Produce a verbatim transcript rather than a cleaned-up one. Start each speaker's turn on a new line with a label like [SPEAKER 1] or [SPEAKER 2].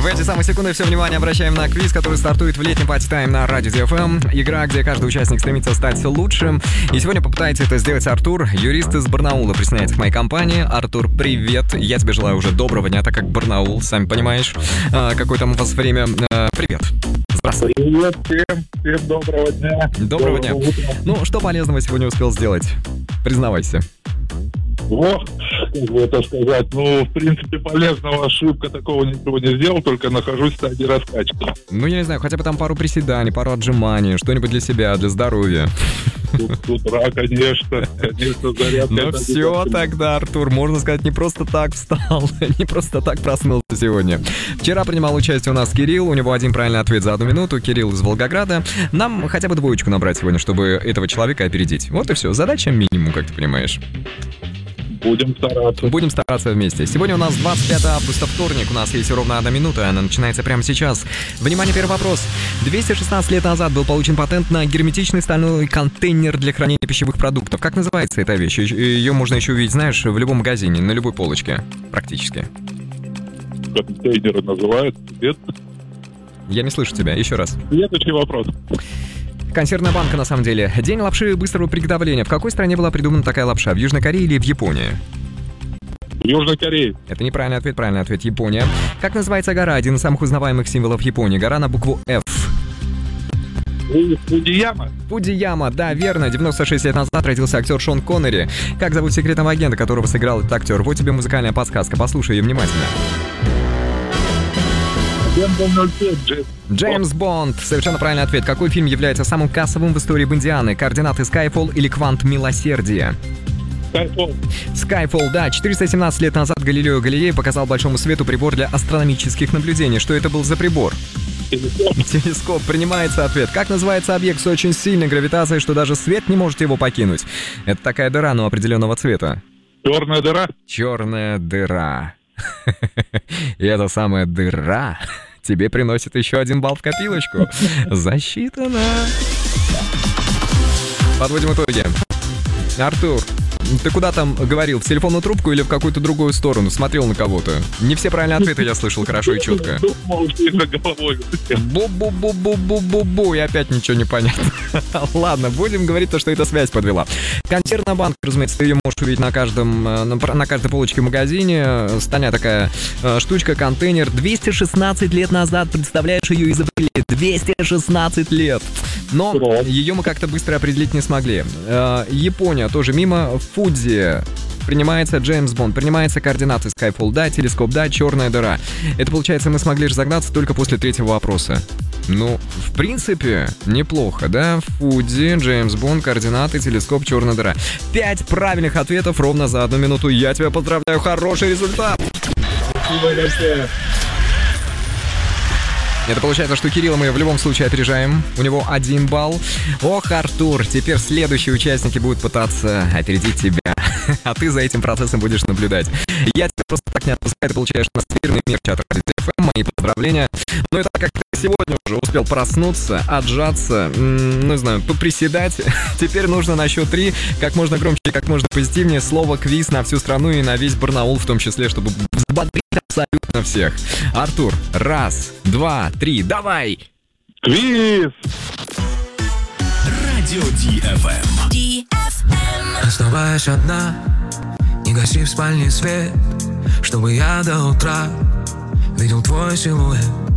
[SPEAKER 1] эти самые секунды все внимание обращаем на квиз, который стартует в летнем пати-тайм на Радио ди эф эм. Игра, где каждый участник стремится стать лучшим. И сегодня попытается это сделать Артур, юрист из Барнаула, присоединяется к моей компании. Артур, привет. Я тебе желаю уже доброго дня, так как Барнаул, сами понимаешь, какое там у вас время. Привет. Здравствуй.
[SPEAKER 2] Привет всем, всем доброго дня.
[SPEAKER 1] Доброго дня.
[SPEAKER 2] Утра.
[SPEAKER 1] Ну, что полезного сегодня успел сделать? Признавайся.
[SPEAKER 2] Ох, как бы это сказать, ну, в принципе, полезного, ошибка, такого ничего не сделал, только нахожусь в стадии раскачки.
[SPEAKER 1] Ну, я не знаю, хотя бы там пару приседаний, пару отжиманий, что-нибудь для себя, для здоровья.
[SPEAKER 2] С утра, конечно, конечно, зарядка.
[SPEAKER 1] Ну все тогда, Артур, можно сказать, не просто так встал, не просто так проснулся сегодня. Вчера принимал участие у нас Кирилл, у него один правильный ответ за одну минуту, Кирилл из Волгограда. Нам хотя бы двоечку набрать сегодня, чтобы этого человека опередить. Вот и все, задача минимум, как ты понимаешь.
[SPEAKER 2] Будем стараться.
[SPEAKER 1] Будем стараться вместе. Сегодня у нас двадцать пятое августа, вторник. У нас есть ровно одна минута, она начинается прямо сейчас. Внимание, первый вопрос. двести шестнадцать лет назад был получен патент на герметичный стальной контейнер для хранения пищевых продуктов. Как называется эта вещь? Ее можно еще увидеть, знаешь, в любом магазине, на любой полочке. Практически.
[SPEAKER 2] Контейнеры называют. Нет?
[SPEAKER 1] Я не слышу тебя. Еще раз.
[SPEAKER 2] Следующий вопрос.
[SPEAKER 1] Консервная банка, на самом деле. День лапши быстрого приготовления. В какой стране была придумана такая лапша? В Южной Корее или в Японии?
[SPEAKER 2] В Южной Корее.
[SPEAKER 1] Это неправильный ответ, правильный ответ. Япония. Как называется гора? Один из самых узнаваемых символов Японии. Гора на букву F.
[SPEAKER 2] Фудзияма.
[SPEAKER 1] Фудзияма, да, верно. девяносто шесть лет назад родился актер Шон Коннери. Как зовут секретного агента, которого сыграл этот актер? Вот тебе музыкальная подсказка. Послушай ее внимательно. Джеймс Бонд. Совершенно правильный ответ. Какой фильм является самым кассовым в истории Бондианы? Координаты Skyfall или Квант милосердия?
[SPEAKER 2] Skyfall.
[SPEAKER 1] Skyfall, да. четыреста семнадцать лет назад Галилео Галилей показал большому свету прибор для астрономических наблюдений. Что это был за прибор?
[SPEAKER 2] Телескоп.
[SPEAKER 1] Телескоп. Принимается ответ. Как называется объект с очень сильной гравитацией, что даже свет не может его покинуть? Это такая дыра, но определенного цвета.
[SPEAKER 2] Черная дыра.
[SPEAKER 1] Черная дыра. И эта самая дыра тебе приносит еще один балл в копилочку. Засчитано. Подводим итоги. Артур, ты куда там говорил? В телефонную трубку или в какую-то другую сторону? Смотрел на кого-то? Не все правильные ответы я слышал хорошо и четко. Бу-бу-бу-бу-бу-бу-бу, и опять ничего не понятно. Ладно, будем говорить то, что эта связь подвела. Консервная банка, разумеется, ты ее можешь увидеть на каждом, на, на каждой полочке в магазине. Стальная такая э, штучка, контейнер. двести шестнадцать лет назад, представляешь, ее изобрели. двести шестнадцать лет. Но ее мы как-то быстро определить не смогли. Э, Япония тоже мимо. Фудзи. Принимается Джеймс Бонд, принимается координаты Skyfall, да, телескоп, да, черная дыра. Это, получается, мы смогли разогнаться только после третьего вопроса. Ну, в принципе, неплохо, да? Фудзи, Джеймс Бонд, координаты, телескоп, черная дыра. Пять правильных ответов ровно за одну минуту. Я тебя поздравляю, хороший результат!
[SPEAKER 2] Спасибо большое.
[SPEAKER 1] Это получается, что Кирилла мы в любом случае опережаем. У него один балл. Ох, Артур, теперь следующие участники будут пытаться опередить тебя. А ты за этим процессом будешь наблюдать. Я тебя просто так не отпускаю. Ты получаешь настырный мерч от Радио ди эф эм. Мои поздравления. Но это как ты сегодня уже успел проснуться, отжаться, м- ну, не знаю, поприседать. Теперь нужно на счет три как можно громче, как можно позитивнее слово «квиз» на всю страну и на весь Барнаул в том числе, чтобы взбодрить абсолютно всех. Артур, раз, два, три, давай!
[SPEAKER 2] Квиз!
[SPEAKER 3] Радио ди эф эм. ди эф эм.
[SPEAKER 4] Оставаясь одна, не гаси в спальне свет, чтобы я до утра видел твой силуэт.